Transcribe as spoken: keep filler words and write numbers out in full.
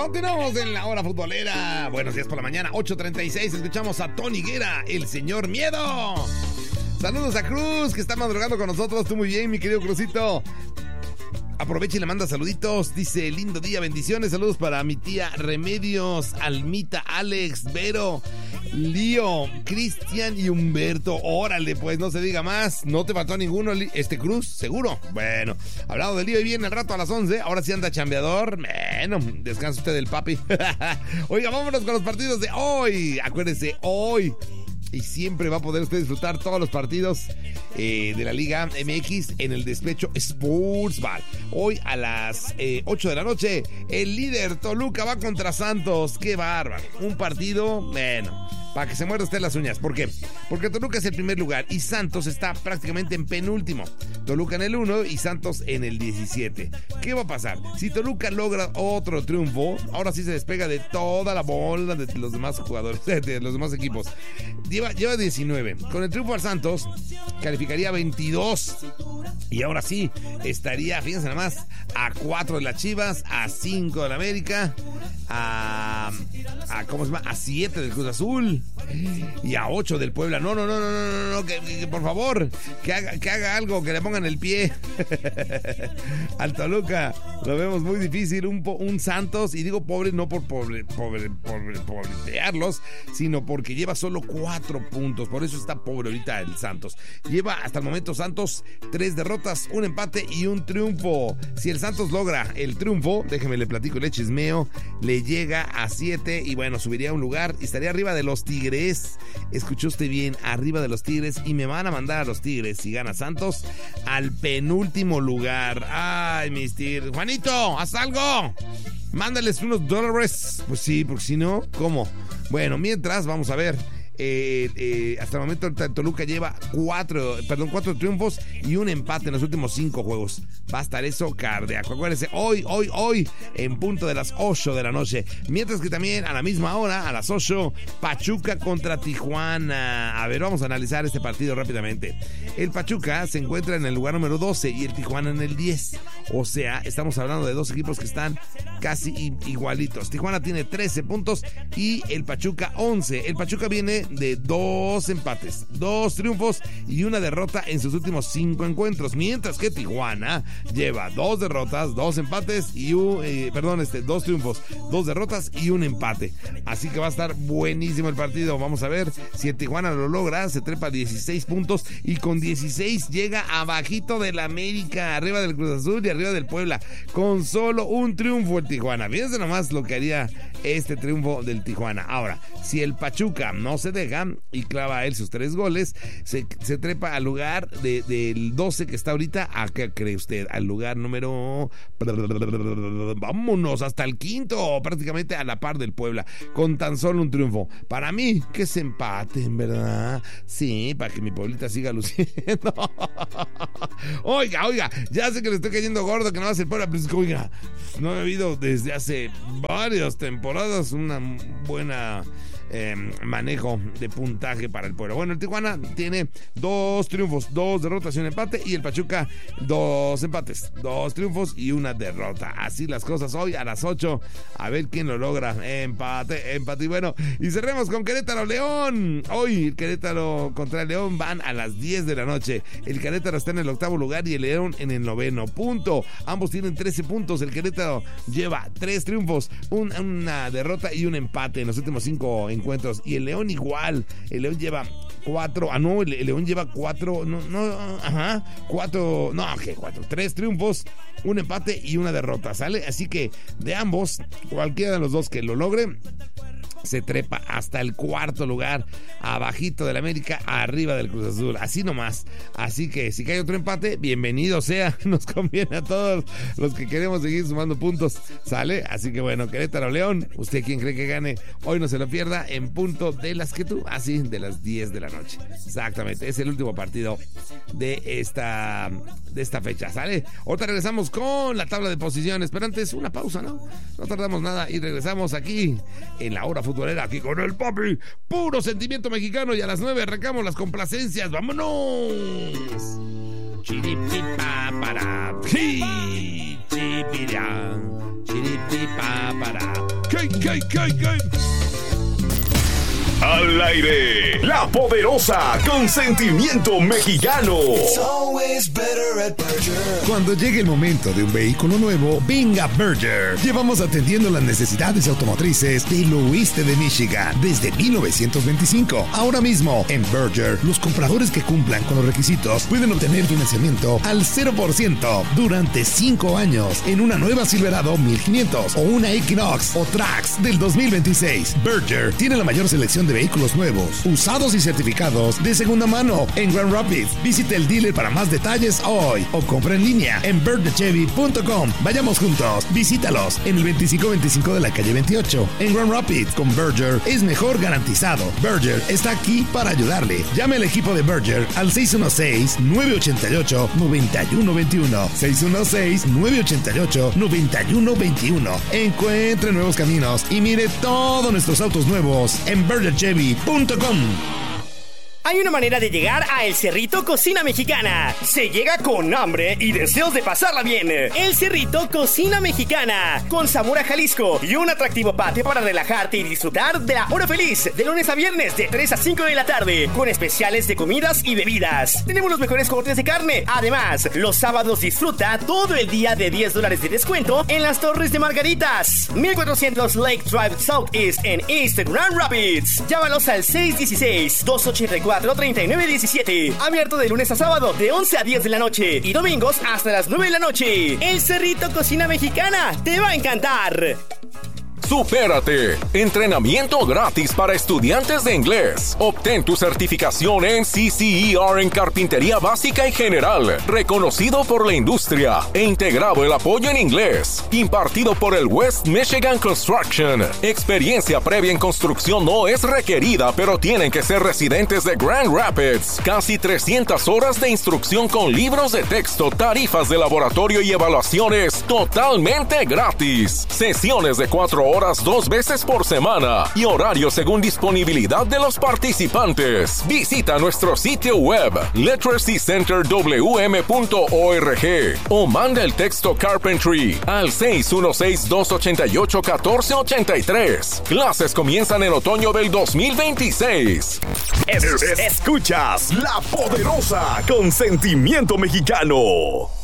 Continuamos en la hora futbolera. Buenos días por la mañana, ocho treinta y seis. Escuchamos a Tony Higuera, el señor Miedo. Saludos a Cruz, que está madrugando con nosotros. Tú muy bien, mi querido Cruzito. Aprovecha y le manda saluditos. Dice, lindo día, bendiciones. Saludos para mi tía Remedios, Almita, Alex, Vero, Lío, Cristian y Humberto. Órale, pues no se diga más. No te faltó ninguno, este Cruz, seguro. Bueno, hablado de Lío y viene al rato a las once. Ahora sí anda chambeador. Bueno, descansa usted del papi. Oiga, vámonos con los partidos de hoy. Acuérdese, hoy. Y siempre va a poder usted disfrutar todos los partidos eh, de la Liga M X en el Despecho Sports Bar. Hoy a las eh, ocho de la noche, el líder Toluca va contra Santos. ¡Qué bárbaro! Un partido, bueno, para que se muerda usted las uñas. ¿Por qué? Porque Toluca es el primer lugar y Santos está prácticamente en penúltimo. Toluca en el uno y Santos en el diecisiete. ¿Qué va a pasar? Si Toluca logra otro triunfo, ahora sí se despega de toda la bola de los demás jugadores, de los demás equipos. Lleva, lleva diecinueve. Con el triunfo al Santos, calificaría veintidós. Y ahora sí, estaría, fíjense nada más, a cuatro de las Chivas, a cinco de la América, a, a ¿cómo se llama? A siete del Cruz Azul y a ocho del Puebla. No, no, no, no, no, no, no que, que por favor, que haga, que haga algo, que le pongan el pie. Al Toluca lo vemos muy difícil. Un, un Santos, y digo pobre no por pobre, pobre, pobre, pobretearlos, sino porque lleva solo cuatro puntos. Por eso está pobre ahorita el Santos. Lleva hasta el momento Santos tres derrotas, un empate y un triunfo. Si el Santos logra el triunfo, déjeme le platico, le chismeo, le llega a siete y bueno, subiría a un lugar y estaría arriba de los Tigres. Escuchó usted bien, arriba de los Tigres, y me van a mandar a los Tigres si gana Santos al penúltimo lugar. Ay, mis Tigres. Juanito, haz algo. Mándales unos dólares. Pues sí, porque si no, ¿cómo? Bueno, mientras, vamos a ver. Eh, eh, hasta el momento Toluca lleva cuatro, perdón, cuatro triunfos y un empate en los últimos cinco juegos. Va a estar eso cardíaco. Acuérdense, hoy, hoy, hoy, en punto de las ocho de la noche. Mientras que también a la misma hora, a las ocho, Pachuca contra Tijuana. A ver, vamos a analizar este partido rápidamente. El Pachuca se encuentra en el lugar número doce y el Tijuana en el diez. O sea, estamos hablando de dos equipos que están casi igualitos. Tijuana tiene trece puntos y el Pachuca once. El Pachuca viene de dos empates, dos triunfos y una derrota en sus últimos cinco encuentros, mientras que Tijuana lleva dos derrotas, dos empates y un, eh, perdón, este, dos triunfos, dos derrotas y un empate. Así que va a estar buenísimo el partido. Vamos a ver si el Tijuana lo logra, se trepa dieciséis puntos y con dieciséis llega abajito del América, arriba del Cruz Azul y arriba del Puebla, con solo un triunfo el Tijuana. Fíjense nomás lo que haría este triunfo del Tijuana. Ahora, si el Pachuca no se deja y clava a él sus tres goles, se, se trepa al lugar de, del doce que está ahorita. ¿A qué cree usted? Al lugar número... vámonos, hasta el quinto, prácticamente a la par del Puebla, con tan solo un triunfo. Para mí, que se empaten, ¿verdad? Sí, para que mi Pueblita siga luciendo. Oiga, oiga, ya sé que le estoy cayendo gordo, que no va a ser Puebla, pero oiga, no he habido desde hace varias temporadas una buena... Eh, manejo de puntaje para el Puebla. Bueno, el Tijuana tiene dos triunfos, dos derrotas y un empate, y el Pachuca dos empates, dos triunfos y una derrota. Así las cosas hoy a las ocho. A ver quién lo logra. Empate, empate y bueno. Y cerremos con Querétaro León. Hoy el Querétaro contra el León van a las diez de la noche. El Querétaro está en el octavo lugar y el León en el noveno. Punto. Ambos tienen trece puntos. El Querétaro lleva tres triunfos, un, una derrota y un empate en los últimos cinco encuentros. encuentros y el León igual, el León lleva cuatro, ah no, el, el León lleva cuatro, no, no, ajá, cuatro, no, que cuatro, tres triunfos, un empate y una derrota, ¿sale? Así que de ambos, cualquiera de los dos que lo logre, se trepa hasta el cuarto lugar, abajito del América, arriba del Cruz Azul, así nomás. Así que si cae otro empate, bienvenido sea, nos conviene a todos los que queremos seguir sumando puntos, ¿sale? Así que bueno, Querétaro León, ¿usted quién cree que gane? Hoy no se lo pierda, en punto de las que tú, así, de las diez de la noche. Exactamente, es el último partido de esta, de esta fecha, ¿sale? Ahorita regresamos con la tabla de posiciones, pero antes una pausa, ¿no? No tardamos nada y regresamos aquí en la hora futbolera, aquí con el papi, puro sentimiento mexicano, y a las nueve arrancamos las complacencias. ¡Vámonos! Chiripipa para, chiripipa para. ¿Qué, qué, qué, qué? Al aire, La Poderosa, con sentimiento mexicano. Cuando llegue el momento de un vehículo nuevo, venga Berger. Llevamos atendiendo las necesidades automotrices del oeste de Michigan desde mil novecientos veinticinco. Ahora mismo, en Berger, los compradores que cumplan con los requisitos pueden obtener financiamiento al cero por ciento durante cinco años en una nueva Silverado mil quinientos o una Equinox o Trax del dos mil veintiséis. Berger tiene la mayor selección de vehículos nuevos, usados y certificados de segunda mano en Grand Rapids. Visite el dealer para más detalles hoy o compra en línea en berger chevy punto com. Vayamos juntos, visítalos en el veinticinco veinticinco de la calle veintiocho en Grand Rapids. Con Berger es mejor garantizado. Berger está aquí para ayudarle. Llame al equipo de Berger al seis uno seis, nueve ocho ocho, nueve uno dos uno. seis uno seis, nueve ocho ocho, nueve uno dos uno. Encuentre nuevos caminos y mire todos nuestros autos nuevos en berger chevy punto com. Hay una manera de llegar a El Cerrito Cocina Mexicana. Se llega con hambre y deseos de pasarla bien. El Cerrito Cocina Mexicana, con sabor a Jalisco y un atractivo patio para relajarte y disfrutar de la hora feliz, de lunes a viernes de tres a cinco de la tarde, con especiales de comidas y bebidas. Tenemos los mejores cortes de carne. Además, los sábados disfruta todo el día de diez dólares de descuento en las Torres de Margaritas, mil cuatrocientos Lake Drive Southeast en East Grand Rapids. Llámalos al seis uno seis, dos ocho cuatro, tres nueve uno siete. Abierto de lunes a sábado de once a diez de la noche y domingos hasta las nueve de la noche. El Cerrito Cocina Mexicana te va a encantar. ¡Supérate! Entrenamiento gratis para estudiantes de inglés. Obtén tu certificación en C C E R en carpintería básica y general, reconocido por la industria e integrado el apoyo en inglés. Impartido por el West Michigan Construction. Experiencia previa en construcción no es requerida, pero tienen que ser residentes de Grand Rapids. Casi trescientas horas de instrucción con libros de texto, tarifas de laboratorio y evaluaciones totalmente gratis. Sesiones de cuatro horas dos veces por semana y horario según disponibilidad de los participantes. Visita nuestro sitio web literacy center w m punto org o manda el texto Carpentry al seis uno seis, dos ocho ocho, uno cuatro ocho tres. Clases comienzan en otoño del dos mil veintiséis. Es- es- escuchas La Poderosa con sentimiento mexicano.